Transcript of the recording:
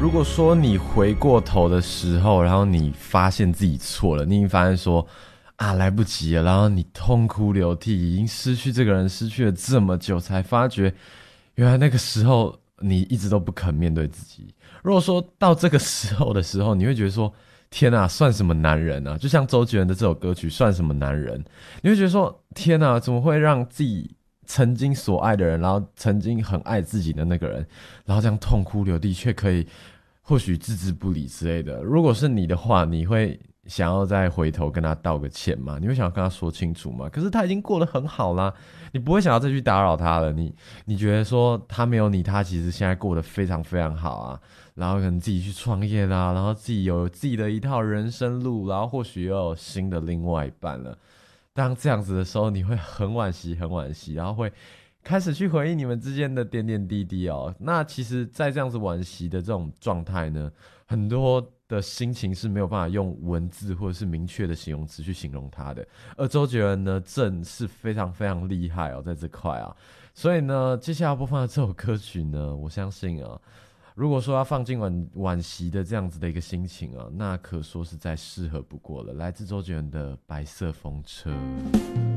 如果说你回过头的时候，然后你发现自己错了，你已经发现说啊来不及了，然后你痛哭流涕，已经失去这个人失去了这么久，才发觉原来那个时候你一直都不肯面对自己。如果说到这个时候的时候，你会觉得说天啊，算什么男人啊？就像周杰伦的这首歌曲算什么男人，你会觉得说天啊，怎么会让自己曾经所爱的人，然后曾经很爱自己的那个人，然后这样痛哭流涕，却可以或许置之不理之类的。如果是你的话，你会想要再回头跟他道个歉吗？你会想要跟他说清楚吗？可是他已经过得很好啦，你不会想要再去打扰他了。你觉得说他没有你，他其实现在过得非常非常好啊，然后可能自己去创业啦，然后自己有自己的一套人生路，然后或许又有新的另外一半了。当这样子的时候，你会很惋惜，很惋惜，然后会开始去回忆你们之间的点点滴滴哦。那其实，在这样子惋惜的这种状态呢，很多的心情是没有办法用文字或者是明确的形容词去形容它的。而周杰伦呢，正是非常非常厉害哦，在这块啊。所以呢，接下来要播放的这首歌曲呢，我相信啊，如果说要放进惋惜的这样子的一个心情啊，那可说是再适合不过了。来自周杰伦的《白色风车》。